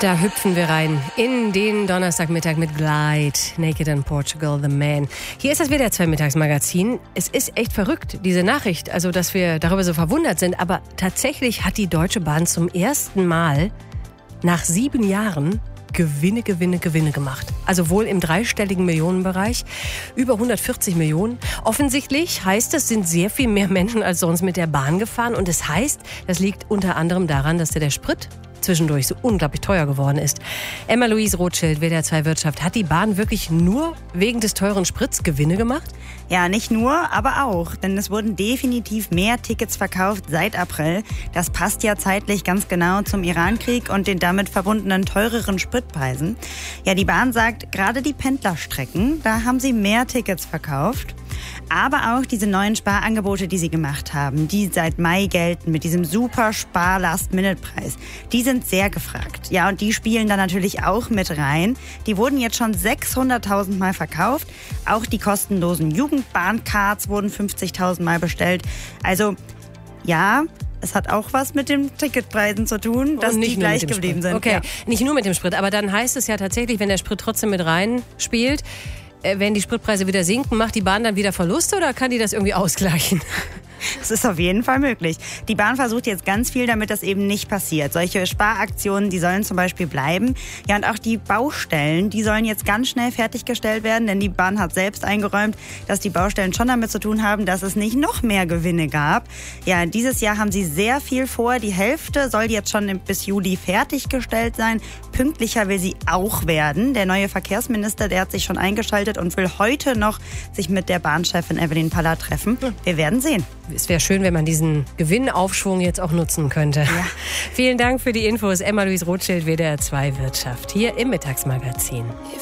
Da hüpfen wir rein in den Donnerstagmittag mit Glide, Naked in Portugal, The Man. Hier ist das WDR 2 Mittagsmagazin. Es ist echt verrückt, diese Nachricht, also dass wir darüber so verwundert sind. Aber tatsächlich hat die Deutsche Bahn zum ersten Mal nach 7 Jahren Gewinne gemacht. Also wohl im dreistelligen Millionenbereich. Über 140 Millionen. Offensichtlich heißt es, sind sehr viel mehr Menschen als sonst mit der Bahn gefahren. Und es heißt, das liegt unter anderem daran, dass der Sprit zwischendurch so unglaublich teuer geworden ist. Emma-Louise Rothschild, WDR 2 Wirtschaft. Hat die Bahn wirklich nur wegen des teuren Sprits Gewinne gemacht? Ja, nicht nur, aber auch. Denn es wurden definitiv mehr Tickets verkauft seit April. Das passt ja zeitlich ganz genau zum Irankrieg und den damit verbundenen teureren Spritpreisen. Ja, die Bahn sagt, gerade die Pendlerstrecken, da haben sie mehr Tickets verkauft. Aber auch diese neuen Sparangebote, die sie gemacht haben, die seit Mai gelten mit diesem super Spar-Last-Minute-Preis, die sind sehr gefragt. Ja, und die spielen da natürlich auch mit rein. Die wurden jetzt schon 600.000 Mal verkauft. Auch die kostenlosen Jugendbahncards wurden 50.000 Mal bestellt. Also, ja, es hat auch was mit den Ticketpreisen zu tun, dass die gleich geblieben sind. Okay, ja. Nicht nur mit dem Sprit, aber dann heißt es ja tatsächlich, wenn der Sprit trotzdem mit rein spielt, wenn die Spritpreise wieder sinken, macht die Bahn dann wieder Verluste oder kann die das irgendwie ausgleichen? Das ist auf jeden Fall möglich. Die Bahn versucht jetzt ganz viel, damit das eben nicht passiert. Solche Sparaktionen, die sollen zum Beispiel bleiben. Ja, und auch die Baustellen, die sollen jetzt ganz schnell fertiggestellt werden, denn die Bahn hat selbst eingeräumt, dass die Baustellen schon damit zu tun haben, dass es nicht noch mehr Gewinne gab. Ja, dieses Jahr haben sie sehr viel vor. Die Hälfte soll jetzt schon bis Juli fertiggestellt sein. Pünktlicher will sie auch werden. Der neue Verkehrsminister, der hat sich schon eingeschaltet und will heute noch sich mit der Bahnchefin Evelyn Paller treffen. Wir werden sehen. Es wäre schön, wenn man diesen Gewinnaufschwung jetzt auch nutzen könnte. Ja. Vielen Dank für die Infos. Emma-Louise Rothschild, WDR 2 Wirtschaft, hier im Mittagsmagazin.